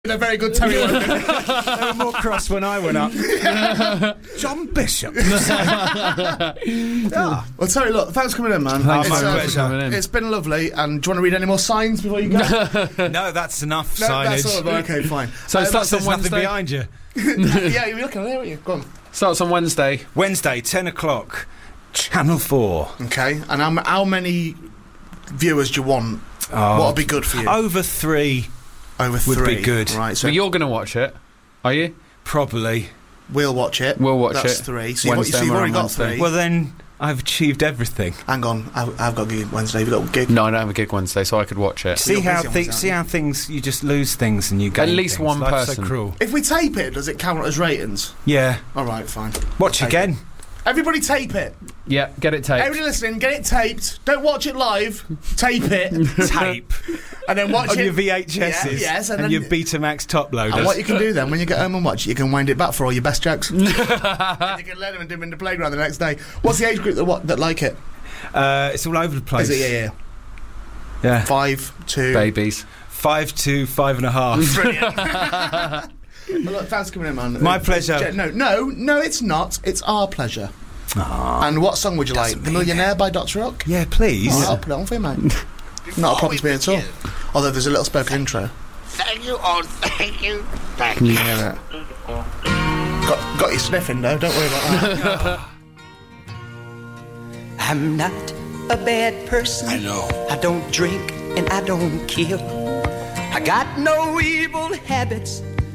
They're very good, Terry. They were more cross when I went up. John Bishop. Yeah. Well, Terry, look, thanks for coming in, man. My pleasure. It's been lovely. And do you want to read any more signs before you go? No, that's enough No, signage. that's all. Okay, fine. So it starts on There's nothing Wednesday. behind you. Yeah, you're looking there, aren't you? Go on. Starts on Wednesday. Wednesday, 10 o'clock, Channel 4. Okay, and how many viewers do you want? What would be good for you? Over 3 Over would 3. be good. Right, so But you're going to watch it, are you? Probably. we'll watch it. We'll watch That's it. 3. So Wednesday, you've we're already on got Wednesday. 3. Well, then I've achieved everything. Hang on, I've got a gig Wednesday. Have you got a gig? No, I don't have a gig Wednesday, so I could watch it. See you're how busy on Wednesday, see how things you just lose things and you gain At least things. one Life's person. So cruel. If we tape it, does it count as ratings? Yeah. All right, fine. Watch Tape again. Everybody tape it. Yeah, get it taped. Everybody listening, get it taped. Don't watch it live. Tape it. Tape And then watch on it. your VHSs. Yeah, yes, and then your Betamax top loaders. And what you can do then, when you get home and watch it, you can wind it back for all your best jokes. And you can learn them and do them in the playground the next day. What's the age group that like it? It's all over the place. Is it, Yeah. 5, 2... Babies. 5 to 5.5. Brilliant. Well, look, thanks for coming in, man. My pleasure. No, it's not. It's our pleasure. Aww. And what song would you like? The Millionaire by Dr. Hook? Yeah, please. I'll put it on for you, mate. Not a problem to me at all. Although there's a little spoken intro. Thank you, thank you. Thank Can you. you hear it? Got you sniffing though, don't worry about that. I'm not a bad person. I know. I don't drink and I don't kill. I got no evil habits,